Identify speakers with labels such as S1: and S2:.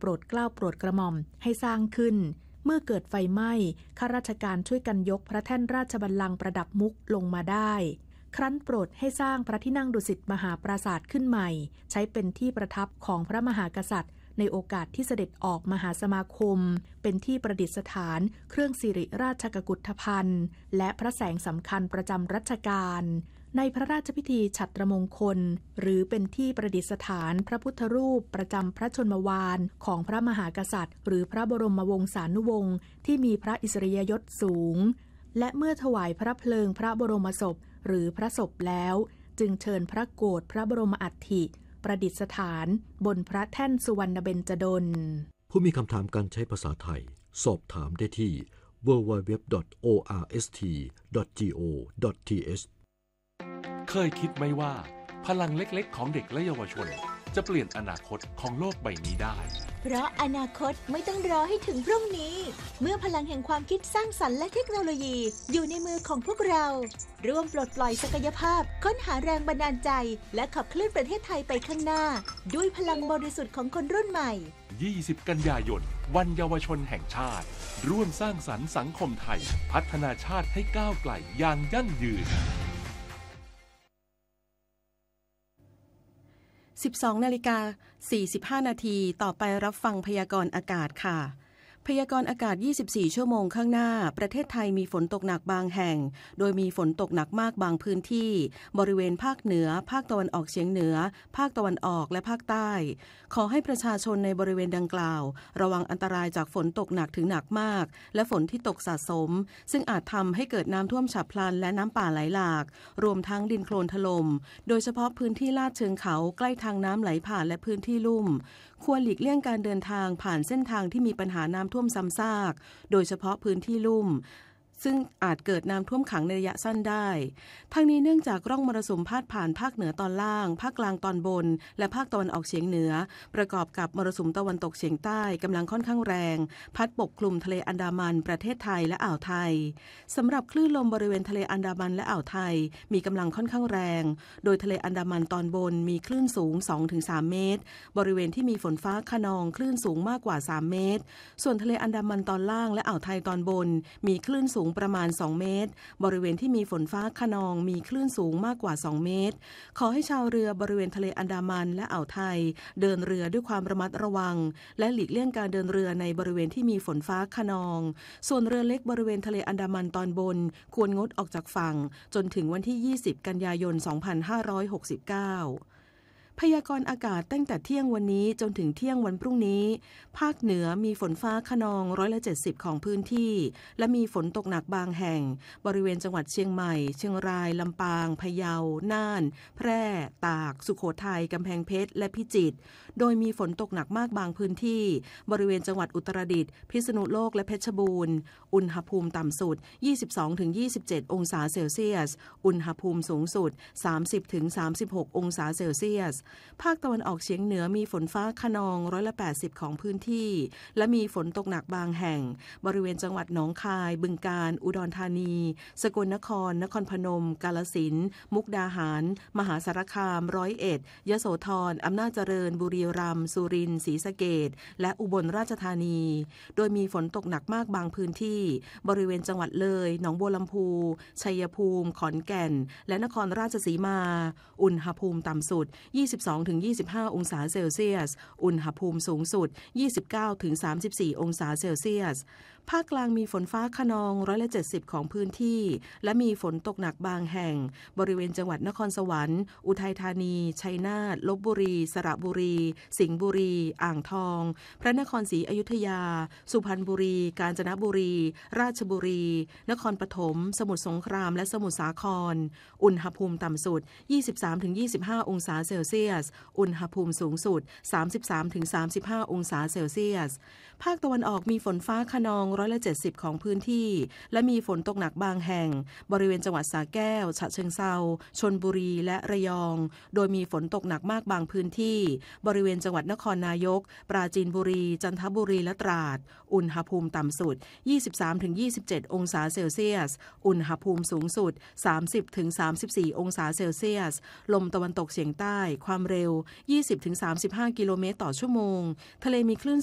S1: โปรดเกล้าโปรดกระหม่อมให้สร้างขึ้นเมื่อเกิดไฟไหม้ข้าราชการช่วยกันยกพระแท่นราชบัลลังก์ประดับมุกลงมาได้ครั้นโปรดให้สร้างพระที่นั่งดุสิตมหาปราสาทขึ้นใหม่ใช้เป็นที่ประทับของพระมหากษัตริย์ในโอกาสที่เสด็จออกมหาสมาคมเป็นที่ประดิษฐานเครื่องสิริราชกุฏฑภัณฑ์และพระแสงสำคัญประจำรัชกาลในพระราชพิธีฉัตรมงคลหรือเป็นที่ประดิษฐานพระพุทธรูปประจำพระชนมวาลของพระมหากษัตริย์หรือพระบรมวงศานุวงศ์ที่มีพระอิสริยยศสูงและเมื่อถวายพระเพลิงพระบรมศพหรือพระศพแล้วจึงเชิญพระโกฐพระบรมอัฐิประดิษฐานบนพระแท่นสุวรรณเบญจดล
S2: ผู้มีคำถามการใช้ภาษาไทยสอบถามได้ที่ www.orst.go.th
S3: เคยคิดไหมว่าพลังเล็กๆของเด็กและเยาวชนจะเปลี่ยนอนาคตของโลกใบนี้ได้
S4: เพราะอนาคตไม่ต้องรอให้ถึงพรุ่งนี้เมื่อพลังแห่งความคิดสร้างสรรค์และเทคโนโลยีอยู่ในมือของพวกเราร่วมปลดปล่อยศักยภาพค้นหาแรงบันดาลใจและขับเคลื่อนประเทศไทยไปข้างหน้าด้วยพลังบริสุทธิ์ของคนรุ่นใหม่
S3: 20 กันยายนวันเยาวชนแห่งชาติร่วมสร้างสรรค์สังคมไทยพัฒนาชาติให้ก้าวไกลอย่างยั่งยืน
S5: 12:45 นาทีต่อไปรับฟังพยากรณ์อากาศค่ะพยากรณ์อากาศ24ชั่วโมงข้างหน้าประเทศไทยมีฝนตกหนักบางแห่งโดยมีฝนตกหนักมากบางพื้นที่บริเวณภาคเหนือภาคตะวันออกเฉียงเหนือภาคตะวันออกและภาคใต้ขอให้ประชาชนในบริเวณดังกล่าวระวังอันตรายจากฝนตกหนักถึงหนักมากและฝนที่ตกสะสมซึ่งอาจทำให้เกิดน้ำท่วมฉับพลันและน้ำป่าไหลหลากรวมทั้งดินโคลนถล่มโดยเฉพาะพื้นที่ลาดเชิงเขาใกล้ทางน้ำไหลผ่านและพื้นที่ลุ่มควรหลีกเลี่ยงการเดินทางผ่านเส้นทางที่มีปัญหาน้ำท่วมซ้ำซากโดยเฉพาะพื้นที่ลุ่มซึ่งอาจเกิดน้ำท่วมขังในระยะสั้นได้ทั้งนี้เนื่องจากร่องมรสุมพาดผ่านภาคเหนือตอนล่างภาคกลางตอนบนและภาคตะวันออกเฉียงเหนือประกอบกับมรสุมตะวันตกเฉียงใต้กำลังค่อนข้างแรงพัดปกคลุมทะเลอันดามันประเทศไทยและอ่าวไทยสำหรับคลื่นลมบริเวณทะเลอันดามันและอ่าวไทยมีกำลังค่อนข้างแรงโดยทะเลอันดามันตอนบนมีคลื่นสูง 2-3 เมตรบริเวณที่มีฝนฟ้าคะนองคลื่นสูงมากกว่า3เมตรส่วนทะเลอันดามันตอนล่างและอ่าวไทยตอนบนมีคลื่นสูงประมาณ2เมตรบริเวณที่มีฝนฟ้าคะนองมีคลื่นสูงมากกว่า2เมตรขอให้ชาวเรือบริเวณทะเลอันดามันและอ่าวไทยเดินเรือด้วยความระมัดระวังและหลีกเลี่ยงการเดินเรือในบริเวณที่มีฝนฟ้าคะนองส่วนเรือเล็กบริเวณทะเลอันดามันตอนบนควรงดออกจากฝั่งจนถึงวันที่20กันยายน2569พยากรณ์อากาศตั้งแต่เที่ยงวันนี้จนถึงเที่ยงวันพรุ่งนี้ภาคเหนือมีฝนฟ้าคะนอง70%ของพื้นที่และมีฝนตกหนักบางแห่งบริเวณจังหวัดเชียงใหม่เชียงรายลำปางพะเยาน่านแพร่ตากสุโขทัยกำแพงเพชรและพิจิตรโดยมีฝนตกหนักมากบางพื้นที่บริเวณจังหวัดอุตรดิตถ์พิษณุโลกและเพชรบูรณ์อุณหภูมิต่ำสุด 22-27 องศาเซลเซียสอุณหภูมิสูงสุด 30-36 องศาเซลเซียสภาคตะวันออกเฉียงเหนือมีฝนฟ้าคะนอง80%ของพื้นที่และมีฝนตกหนักบางแห่งบริเวณจังหวัดหนองคายบึงกาฬอุดรธานีสกลนครนครพนมกาฬสินธุ์มุกดาหารมหาสารคาม101ยโสธรอำนาจเจริญบุรีรัมย์สุรินทร์ศรีสะเกษและอุบลราชธานีโดยมีฝนตกหนักมากบางพื้นที่บริเวณจังหวัดเลยหนองบัวลำพูชัยภูมิขอนแก่นและนครราชสีมาอุณหภูมิต่ำสุด22-25 องศาเซลเซียสอุณหภูมิสูงสุด 29-34 องศาเซลเซียสภาคกลางมีฝนฟ้าคะนอง70%ของพื้นที่และมีฝนตกหนักบางแห่งบริเวณจังหวัดนครสวรรค์อุทัยธานีชัยนาทลพบุรีสระบุรีสิงห์บุรีอ่างทองพระนครศรีอยุธยาสุพรรณบุรีกาญจนบุรีราชบุรีนครปฐมสมุทรสงครามและสมุทรสาครอุณหภูมิต่ำสุด 23-25 องศาเซลเซียสอุณหภูมิสูงสุด 33-35 องศาเซลเซียสภาคตะวันออกมีฝนฟ้าคะนอง70%ของพื้นที่และมีฝนตกหนักบางแห่งบริเวณจังหวัดสระแก้วฉะเชิงเทราชลบุรีและระยองโดยมีฝนตกหนักมากบางพื้นที่บริเวณจังหวัดนครนายกปราจีนบุรีจันทบุรีและตราดอุณหภูมิต่ำสุด 23-27 องศาเซลเซียสอุณหภูมิสูงสุด 30-34 องศาเซลเซียสลมตะวันตกเฉียงใต้ความเร็ว 20-35 กิโลเมตรต่อชั่วโมงทะเลมีคลื่น